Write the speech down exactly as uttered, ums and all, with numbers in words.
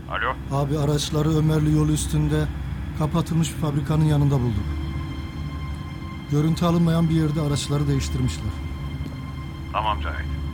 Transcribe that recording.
Alo. Abi araçları Ömerli yolu üstünde kapatılmış bir fabrikanın yanında bulduk. Görüntü alınmayan bir yerde araçları değiştirmişler. Tamam Cahit.